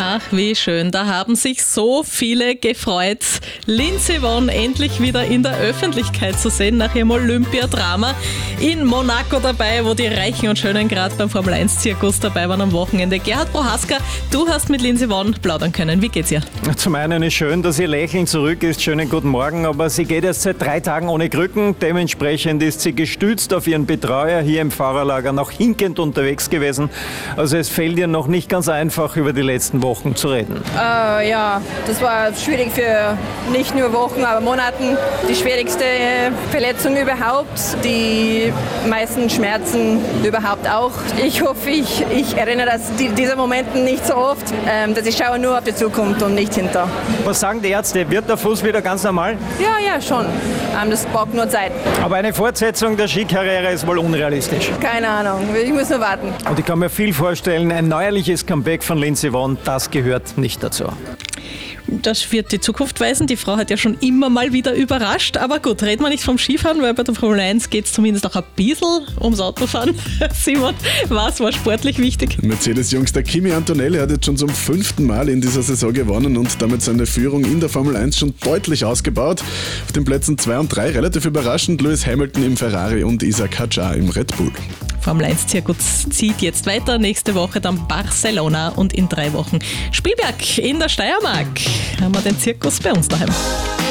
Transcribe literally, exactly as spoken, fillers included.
Ach, wie schön. Da haben sich so viele gefreut, Lindsey Vonn endlich wieder in der Öffentlichkeit zu sehen, nach ihrem Olympiadrama in Monaco dabei, wo die Reichen und Schönen gerade beim Formel eins Zirkus dabei waren am Wochenende. Gerhard Prohaska, du hast mit Lindsey Vonn plaudern können. Wie geht's ihr? Zum einen ist schön, dass ihr Lächeln zurück ist. Schönen guten Morgen. Aber sie geht erst seit drei Tagen ohne Krücken. Dementsprechend ist sie gestützt auf ihren Betreuer hier im Fahrerlager noch hinkend unterwegs gewesen. Also es fällt ihr noch nicht ganz einfach, über die letzten Wochen zu reden. Äh, ja, das war schwierig für nicht nur Wochen, aber Monaten. Die schwierigste Verletzung überhaupt, die meisten Schmerzen überhaupt auch. Ich hoffe, ich, ich erinnere das, die, diese Momente nicht so oft, ähm, dass ich schaue nur auf die Zukunft und nicht hinter. Was sagen die Ärzte? Wird der Fuß wieder ganz normal? Ja, ja, schon. Ähm, das braucht nur Zeit. Aber eine Fortsetzung der Skikarriere ist wohl unrealistisch. Keine Ahnung, ich muss nur warten. Und ich kann mir viel vorstellen, ein neuerliches Comeback von Lindsey Vonn, das gehört nicht dazu. Das wird die Zukunft weisen. Die Frau hat ja schon immer mal wieder überrascht. Aber gut, reden wir nicht vom Skifahren, weil bei der Formel eins geht es zumindest auch ein bisschen ums Autofahren. Simon, was war sportlich wichtig? Mercedes-Jungster Kimi Antonelli hat jetzt schon zum fünften Mal in dieser Saison gewonnen und damit seine Führung in der Formel eins schon deutlich ausgebaut. Auf den Plätzen zwei und drei relativ überraschend Lewis Hamilton im Ferrari und Isack Hadjar im Red Bull. Formel eins Zirkus zieht jetzt weiter. Nächste Woche dann Barcelona und in drei Wochen Spielberg in der Steiermark. Haben wir den Zirkus bei uns daheim.